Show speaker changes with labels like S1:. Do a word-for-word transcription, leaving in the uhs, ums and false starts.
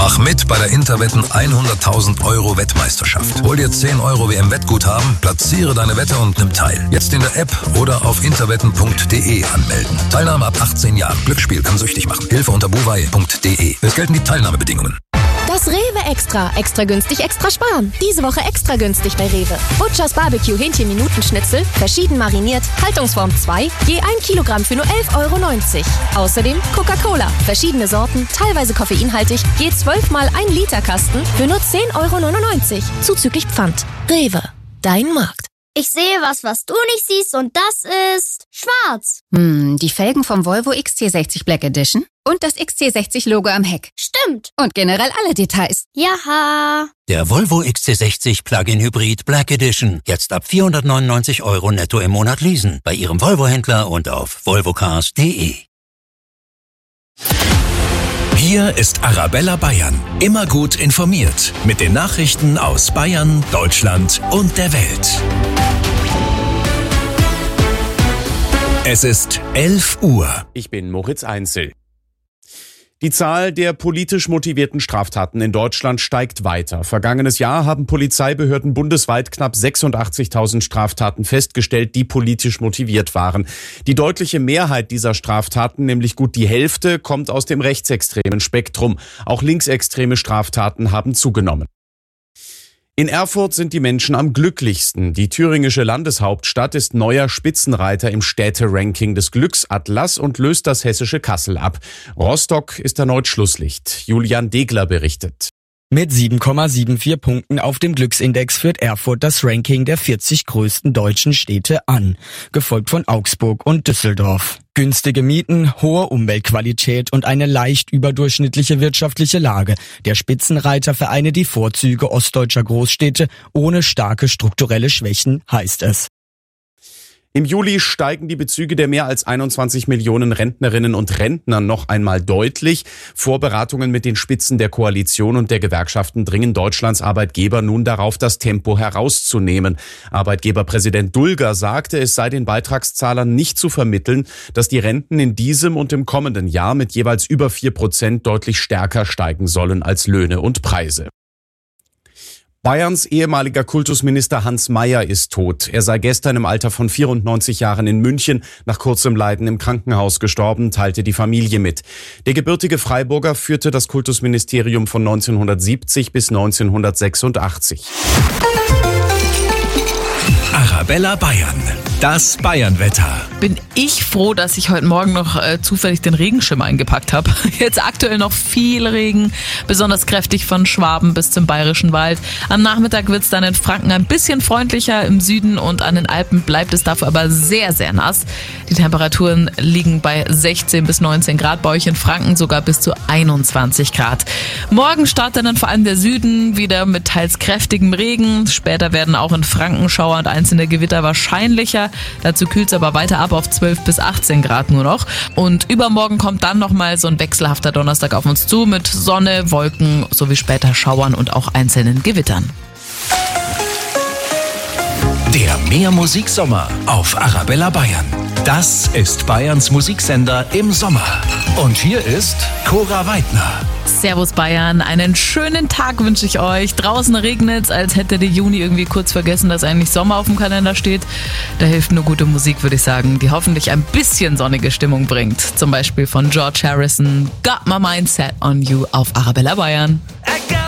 S1: Mach mit bei der Interwetten hunderttausend Euro Wettmeisterschaft. Hol dir zehn Euro W M-Wettguthaben, platziere deine Wette und nimm teil. Jetzt in der App oder auf interwetten punkt de anmelden. Teilnahme ab achtzehn Jahren. Glücksspiel kann süchtig machen. Hilfe unter buwei punkt de. Es gelten die Teilnahmebedingungen.
S2: Das Rewe Extra. Extra günstig, extra sparen. Diese Woche extra günstig bei Rewe. Butchers Barbecue Hähnchen-Minuten-Schnitzel, verschieden mariniert, Haltungsform zwei, je ein Kilogramm für nur elf Euro neunzig. Außerdem Coca-Cola, verschiedene Sorten, teilweise koffeinhaltig, je zwölf mal ein Liter Kasten für nur zehn Euro neunundneunzig. Zuzüglich Pfand. Rewe. Dein Markt.
S3: Ich sehe was, was du nicht siehst, und das ist schwarz.
S4: Hm, die Felgen vom Volvo X C sechzig Black Edition und das X C sechzig Logo am Heck.
S3: Stimmt.
S4: Und generell alle Details.
S3: Jaha.
S5: Der Volvo X C sechzig Plug-in Hybrid Black Edition. Jetzt ab vierhundertneunundneunzig Euro netto im Monat leasen. Bei Ihrem Volvo-Händler und auf volvocars punkt de.
S6: Hier ist Arabella Bayern. Immer gut informiert. Mit den Nachrichten aus Bayern, Deutschland und der Welt. Es ist elf Uhr.
S7: Ich bin Moritz Einzel. Die Zahl der politisch motivierten Straftaten in Deutschland steigt weiter. Vergangenes Jahr haben Polizeibehörden bundesweit knapp sechsundachtzigtausend Straftaten festgestellt, die politisch motiviert waren. Die deutliche Mehrheit dieser Straftaten, nämlich gut die Hälfte, kommt aus dem rechtsextremen Spektrum. Auch linksextreme Straftaten haben zugenommen. In Erfurt sind die Menschen am glücklichsten. Die thüringische Landeshauptstadt ist neuer Spitzenreiter im Städteranking des Glücksatlas und löst das hessische Kassel ab. Rostock ist erneut Schlusslicht. Julian Degler berichtet.
S8: Mit sieben Komma vierundsiebzig Punkten auf dem Glücksindex führt Erfurt das Ranking der vierzig größten deutschen Städte an, gefolgt von Augsburg und Düsseldorf. Günstige Mieten, hohe Umweltqualität und eine leicht überdurchschnittliche wirtschaftliche Lage. Der Spitzenreiter vereine die Vorzüge ostdeutscher Großstädte ohne starke strukturelle Schwächen, heißt es.
S7: Im Juli steigen die Bezüge der mehr als einundzwanzig Millionen Rentnerinnen und Rentner noch einmal deutlich. Vorberatungen mit den Spitzen der Koalition und der Gewerkschaften dringen Deutschlands Arbeitgeber nun darauf, das Tempo herauszunehmen. Arbeitgeberpräsident Dulger sagte, es sei den Beitragszahlern nicht zu vermitteln, dass die Renten in diesem und im kommenden Jahr mit jeweils über vier Prozent deutlich stärker steigen sollen als Löhne und Preise. Bayerns ehemaliger Kultusminister Hans Mayer ist tot. Er sei gestern im Alter von vierundneunzig Jahren in München nach kurzem Leiden im Krankenhaus gestorben, teilte die Familie mit. Der gebürtige Freiburger führte das Kultusministerium von neunzehnhundertsiebzig bis neunzehnhundertsechsundachtzig.
S6: Arabella Bayern. Das Bayernwetter.
S9: Bin ich froh, dass ich heute Morgen noch äh, zufällig den Regenschirm eingepackt habe. Jetzt aktuell noch viel Regen, besonders kräftig von Schwaben bis zum Bayerischen Wald. Am Nachmittag wird es dann in Franken ein bisschen freundlicher, im Süden und an den Alpen bleibt es dafür aber sehr, sehr nass. Die Temperaturen liegen bei sechzehn bis neunzehn Grad, bei euch in Franken sogar bis zu einundzwanzig Grad. Morgen startet dann vor allem der Süden wieder mit teils kräftigem Regen. Später werden auch in Franken Schauer und einzelne Gewitter wahrscheinlicher. Dazu kühlt es aber weiter ab auf zwölf bis achtzehn Grad nur noch. Und übermorgen kommt dann nochmal so ein wechselhafter Donnerstag auf uns zu mit Sonne, Wolken sowie später Schauern und auch einzelnen Gewittern.
S6: Der Mehrmusiksommer auf Arabella Bayern. Das ist Bayerns Musiksender im Sommer. Und hier ist Cora Weidner.
S9: Servus Bayern, einen schönen Tag wünsche ich euch. Draußen regnet's, als hätte der Juni irgendwie kurz vergessen, dass eigentlich Sommer auf dem Kalender steht. Da hilft nur gute Musik, würde ich sagen, die hoffentlich ein bisschen sonnige Stimmung bringt. Zum Beispiel von George Harrison, Got My Mind Set on You auf Arabella Bayern.